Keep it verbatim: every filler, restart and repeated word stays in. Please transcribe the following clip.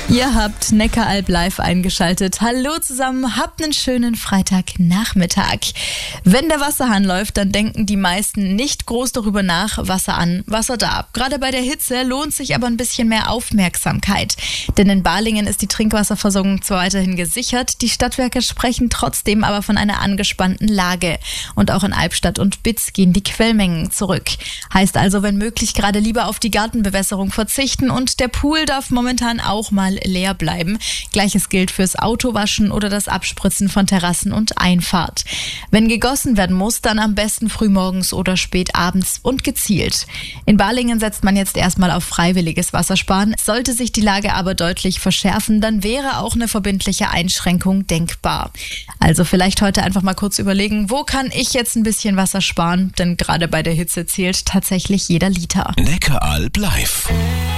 Ihr habt Neckaralb live eingeschaltet. Hallo zusammen, habt einen schönen Freitagnachmittag. Wenn der Wasserhahn läuft, dann denken die meisten nicht groß darüber nach, Wasser an, Wasser da. Gerade bei der Hitze lohnt sich aber ein bisschen mehr Aufmerksamkeit. Denn in Balingen ist die Trinkwasserversorgung zwar weiterhin gesichert, die Stadtwerke sprechen trotzdem aber von einer angespannten Lage. Und auch in Albstadt und Bitz gehen die Quellmengen zurück. Heißt also, wenn möglich, gerade lieber auf die Gartenbewässerung verzichten und der Pool darf momentan auch mal leer bleiben. Gleiches gilt fürs Autowaschen oder das Abspritzen von Terrassen und Einfahrt. Wenn gegossen werden muss, dann am besten frühmorgens oder spät abends und gezielt. In Balingen setzt man jetzt erstmal auf freiwilliges Wassersparen. Sollte sich die Lage aber deutlich verschärfen, dann wäre auch eine verbindliche Einschränkung denkbar. Also vielleicht heute einfach mal kurz überlegen, wo kann ich jetzt ein bisschen Wasser sparen? Denn gerade bei der Hitze zählt tatsächlich jeder Liter. Neckaralb live.